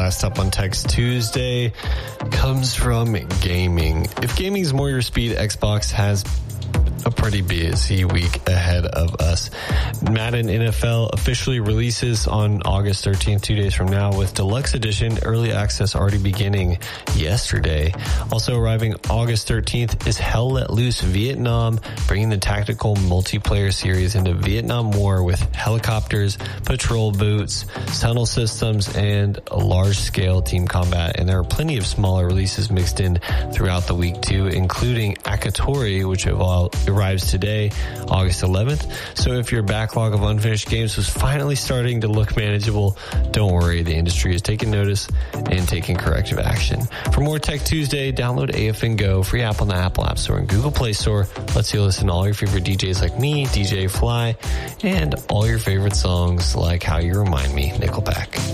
Last up on Text Tuesday comes from gaming. If gaming is more your speed, Xbox has a pretty busy week ahead of us. Madden NFL officially releases on August 13th, 2 days from now, with Deluxe Edition early access already beginning yesterday. Also arriving August 13th is Hell Let Loose Vietnam, bringing the tactical multiplayer series into Vietnam War with helicopters, patrol boats, tunnel systems, and a large-scale team combat. And there are plenty of smaller releases mixed in throughout the week too, including Akatori, which arrives today, August 11th. So if your backlog of unfinished games was finally starting to look manageable, don't worry, the industry is taking notice and taking corrective action. For more Tech Tuesday, download AFN Go, free app on the Apple App Store and Google Play Store. Lets you listen to all your favorite DJs like me, DJ Fly, and all your favorite songs like How You Remind Me, Nickelback.